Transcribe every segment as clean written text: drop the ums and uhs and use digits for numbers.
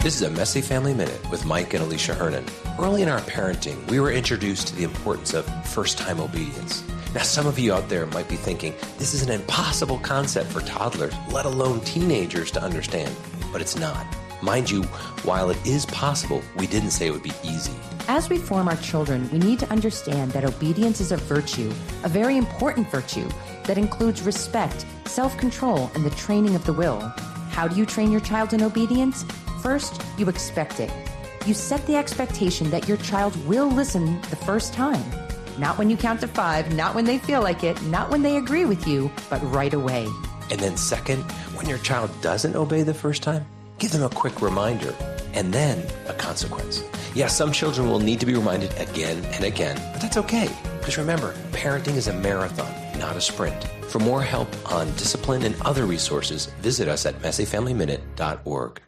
This is a Messy Family Minute with Mike and Alicia Hernan. Early in our parenting, we were introduced to the importance of first-time obedience. Now, some of you out there might be thinking, this is an impossible concept for toddlers, let alone teenagers, to understand. But it's not. Mind you, while it is possible, we didn't say it would be easy. As we form our children, we need to understand that obedience is a virtue, a very important virtue, that includes respect, self-control, and the training of the will. How do you train your child in obedience? First, you expect it. You set the expectation that your child will listen the first time. Not when you count to 5, not when they feel like it, not when they agree with you, but right away. And then second, when your child doesn't obey the first time, give them a quick reminder and then a consequence. Yeah, some children will need to be reminded again and again, but that's okay. Because remember, parenting is a marathon, not a sprint. For more help on discipline and other resources, visit us at messyfamilyminute.org.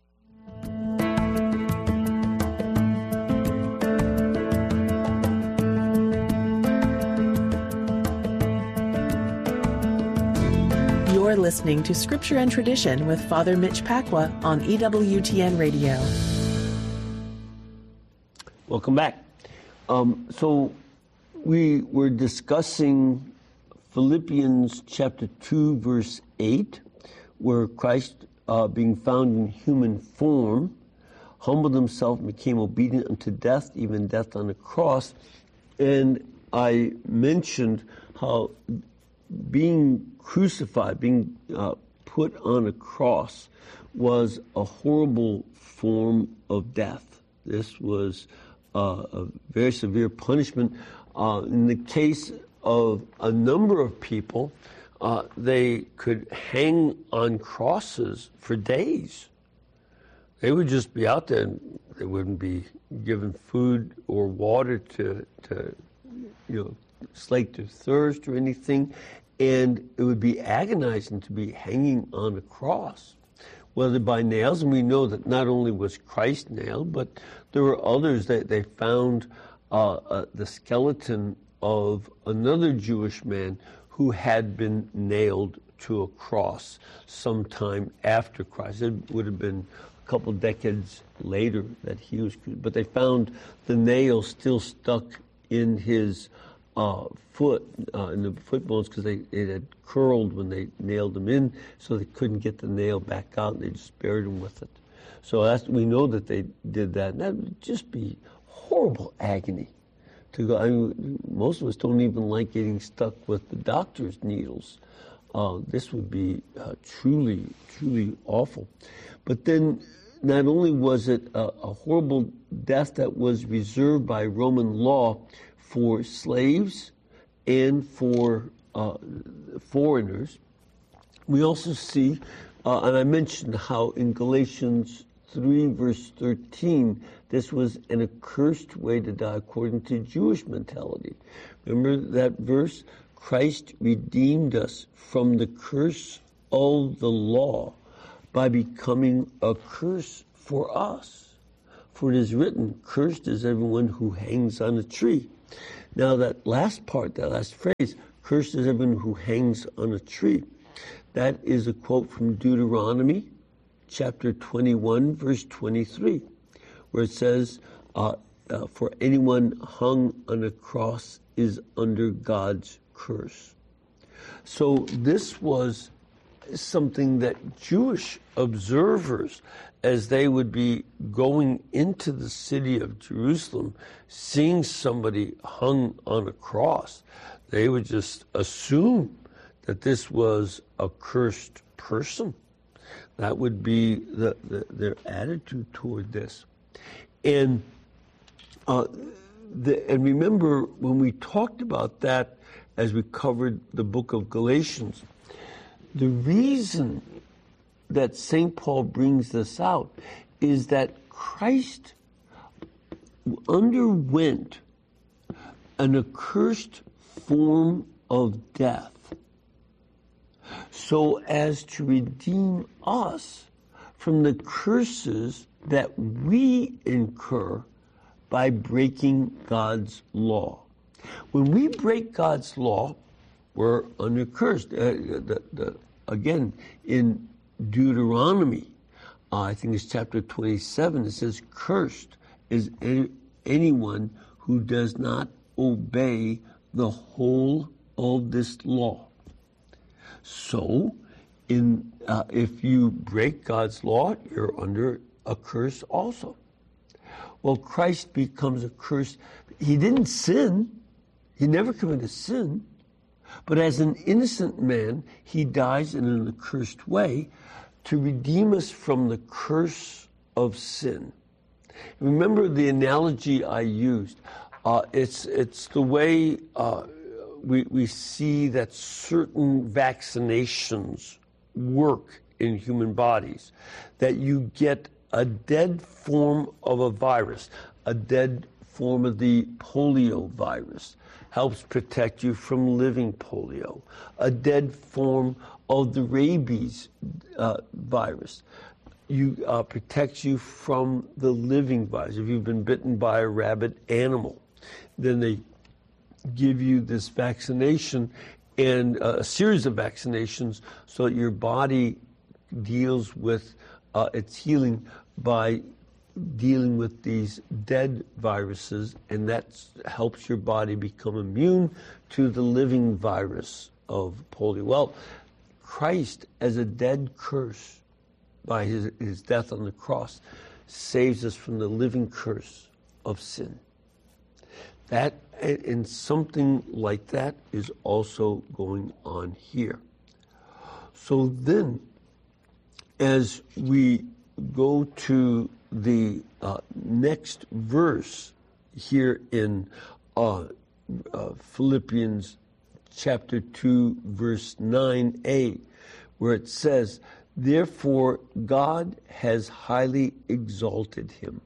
You're listening to Scripture and Tradition with Father Mitch Pacwa on EWTN Radio. Welcome back. So we were discussing Philippians chapter 2, verse 8, where Christ, being found in human form, humbled himself and became obedient unto death, even death on the cross. And I mentioned how being crucified, being put on a cross, was a horrible form of death. This was a very severe punishment. In the case of a number of people, they could hang on crosses for days. They would just be out there, and they wouldn't be given food or water to slake their thirst or anything. And it would be agonizing to be hanging on a cross, whether by nails. And we know that not only was Christ nailed, but there were others that they found the skeleton of another Jewish man who had been nailed to a cross sometime after Christ. It would have been a couple decades later that he was, but they found the nail still stuck in his foot, in the foot bones, because it had curled when they nailed him in, so they couldn't get the nail back out, and they just buried him with it. So we know that they did that, and that would just be horrible agony to go. I mean, most of us don't even like getting stuck with the doctor's needles. This would be truly, truly awful. But then, not only was it a horrible death that was reserved by Roman law for slaves and for foreigners, we also see, and I mentioned how in Galatians 3, verse 13, this was an accursed way to die according to Jewish mentality. Remember that verse? Christ redeemed us from the curse of the law by becoming a curse for us. For it is written, cursed is everyone who hangs on a tree. Now that last part, that last phrase, cursed is everyone who hangs on a tree, that is a quote from Deuteronomy chapter 21, verse 23, where it says, for anyone hung on a cross is under God's curse. So this was something that Jewish observers, as they would be going into the city of Jerusalem, seeing somebody hung on a cross, they would just assume that this was a cursed person. That would be their attitude toward this. And and remember, when we talked about that as we covered the book of Galatians, the reason that St. Paul brings this out is that Christ underwent an accursed form of death so as to redeem us from the curses that we incur by breaking God's law. When we break God's law, we're under curse. Again, in Deuteronomy, I think it's chapter 27, it says, cursed is anyone who does not obey the whole of this law. So, if you break God's law, you're under a curse also. Well, Christ becomes a curse. He didn't sin. He never committed sin. But as an innocent man, he dies in an accursed way to redeem us from the curse of sin. Remember the analogy I used. It's the way we see that certain vaccinations work in human bodies, that you get a dead form of a virus, a dead form of the polio virus, helps protect you from living polio, a dead form of the rabies virus. Protects you from the living virus. If you've been bitten by a rabid animal, then they give you this vaccination and a series of vaccinations so that your body deals with its healing by dealing with these dead viruses, and that helps your body become immune to the living virus of polio. Well, Christ, as a dead curse by his death on the cross, saves us from the living curse of sin. That, and something like that is also going on here. So then, as we go to the next verse here in Philippians chapter 2, verse 9a, where it says, "Therefore God has highly exalted him."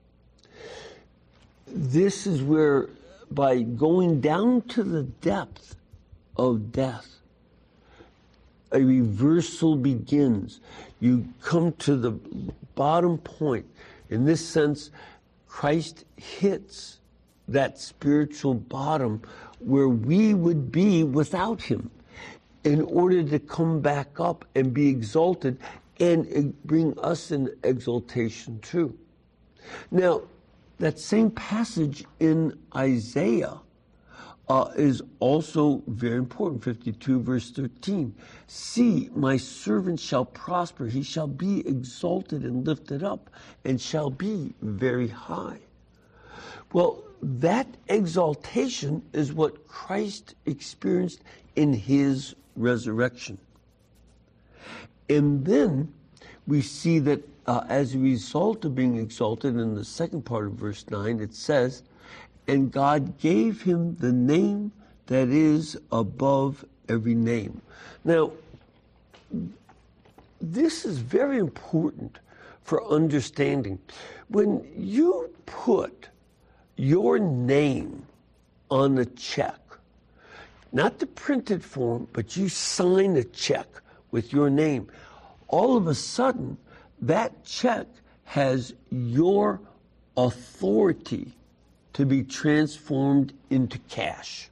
This is where, by going down to the depth of death, a reversal begins. You come to the bottom point. In this sense, Christ hits that spiritual bottom where we would be without him, in order to come back up and be exalted and bring us in exaltation too. Now, that same passage in Isaiah is also very important. 52 verse 13. "See, my servant shall prosper. He shall be exalted and lifted up and shall be very high." Well, that exaltation is what Christ experienced in his resurrection. And then we see that as a result of being exalted, in the second part of verse 9, it says, "And God gave him the name that is above every name." Now, this is very important for understanding. When you put your name on a check, not the printed form, but you sign a check with your name, all of a sudden, that check has your authority to be transformed into cash.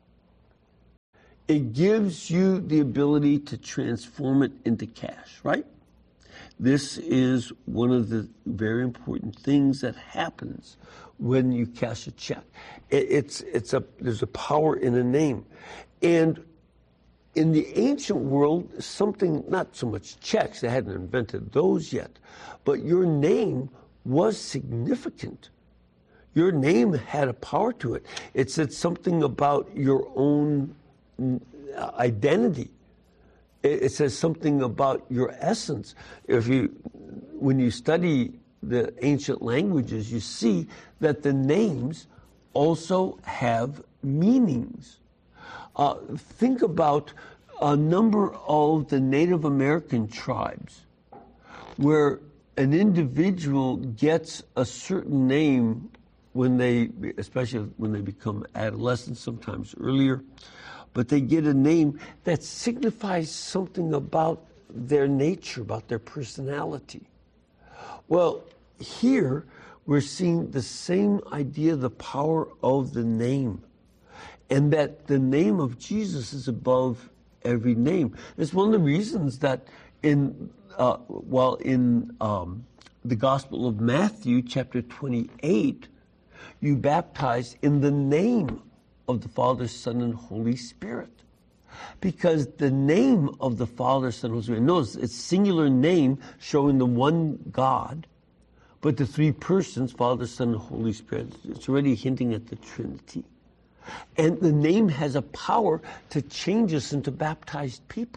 It gives you the ability to transform it into cash, right? This is one of the very important things that happens when you cash a check. There's a power in a name. And in the ancient world, something, not so much checks, they hadn't invented those yet, but your name was significant. Your name had a power to it. It said something about your own identity. It says something about your essence. When you study the ancient languages, you see that the names also have meanings. Think about a number of the Native American tribes where an individual gets a certain name especially when they become adolescents, sometimes earlier, but they get a name that signifies something about their nature, about their personality. Well, here we're seeing the same idea, the power of the name, and that the name of Jesus is above every name. It's one of the reasons that in the Gospel of Matthew, chapter 28, you baptize in the name of the Father, Son, and Holy Spirit. Because the name of the Father, Son, and Holy Spirit, notice it's singular name showing the one God, but the three persons, Father, Son, and Holy Spirit, it's already hinting at the Trinity. And the name has a power to change us into baptized people.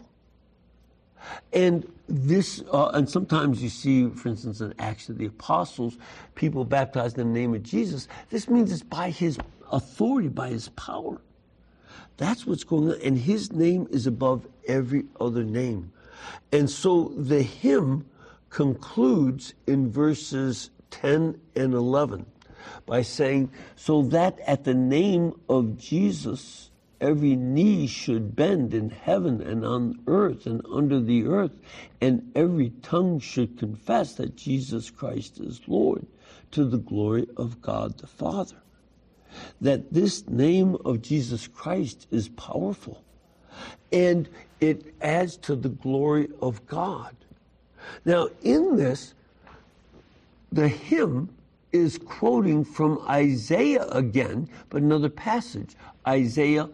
And this, and sometimes you see, for instance, in Acts of the Apostles, people baptized in the name of Jesus. This means it's by his authority, by his power. That's what's going on. And his name is above every other name. And so the hymn concludes in verses 10 and 11 by saying, so that at the name of Jesus, every knee should bend in heaven and on earth and under the earth, and every tongue should confess that Jesus Christ is Lord, to the glory of God the Father. That this name of Jesus Christ is powerful, and it adds to the glory of God. Now, in this, the hymn is quoting from Isaiah again, but another passage, Isaiah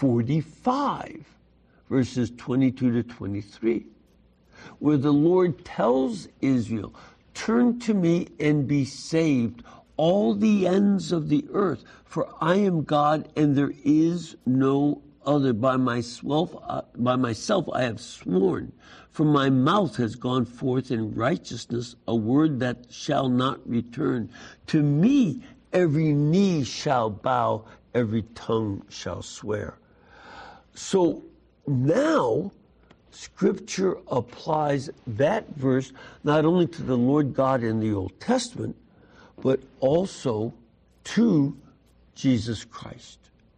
45, verses 22 to 23, where the Lord tells Israel, turn to me and be saved, all the ends of the earth, for I am God and there is no other. By myself I have sworn, for my mouth has gone forth in righteousness, a word that shall not return. To me every knee shall bow, every tongue shall swear. So now Scripture applies that verse not only to the Lord God in the Old Testament, but also to Jesus Christ.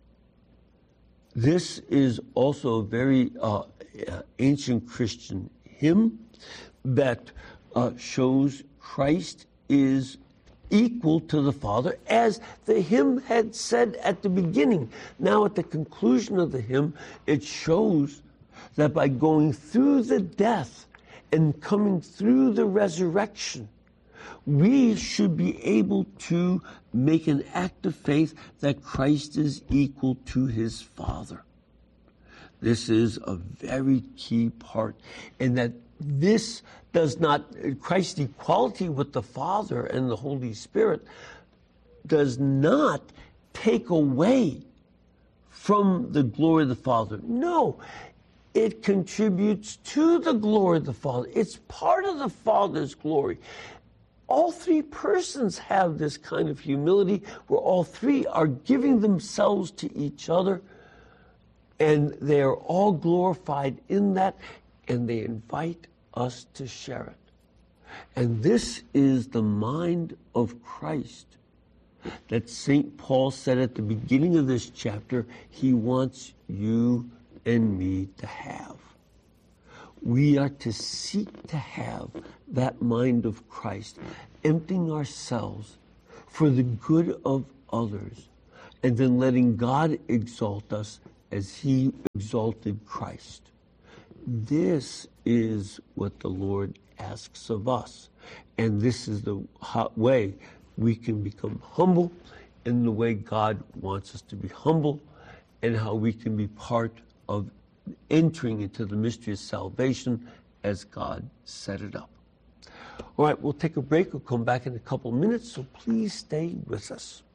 This is also a very ancient Christian hymn that shows Christ is equal to the Father, as the hymn had said at the beginning. Now at the conclusion of the hymn, it shows that by going through the death and coming through the resurrection, we should be able to make an act of faith that Christ is equal to his Father. This is a very key part, and that this does not, Christ's equality with the Father and the Holy Spirit does not take away from the glory of the Father. No, it contributes to the glory of the Father. It's part of the Father's glory. All three persons have this kind of humility where all three are giving themselves to each other, and they are all glorified in that, and they invite us to share it. And this is the mind of Christ that St. Paul said at the beginning of this chapter he wants you and me to have. We are to seek to have that mind of Christ, emptying ourselves for the good of others, and then letting God exalt us as he exalted Christ. This is what the Lord asks of us, and this is the way we can become humble, in the way God wants us to be humble, and how we can be part of entering into the mystery of salvation as God set it up. All right, we'll take a break. We'll come back in a couple minutes, so please stay with us.